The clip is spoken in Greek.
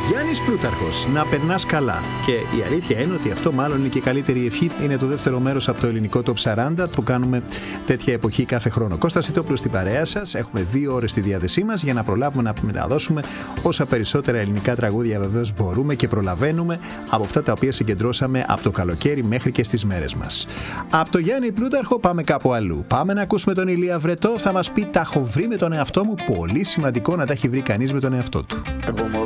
Γιάννης Πλούταρχος, να περνάς καλά. Και η αλήθεια είναι ότι αυτό μάλλον είναι και η καλύτερη ευχή. Είναι το δεύτερο μέρος από το ελληνικό Top 40 που κάνουμε τέτοια εποχή κάθε χρόνο. Κώστας Σιτόπουλος στην παρέα σας. Έχουμε 2 ώρες στη διάθεσή μας για να προλάβουμε να μεταδώσουμε όσα περισσότερα ελληνικά τραγούδια βεβαίως μπορούμε και προλαβαίνουμε από αυτά τα οποία συγκεντρώσαμε από το καλοκαίρι μέχρι και στις μέρες μας. Από το Γιάννη Πλούταρχο πάμε κάπου αλλού. Πάμε να ακούσουμε τον Ηλία Βρετό. Θα μας πει: τα έχω βρει με τον εαυτό μου. Πολύ σημαντικό να τα έχει βρει κανείς με τον εαυτό του. Εγώ μωρό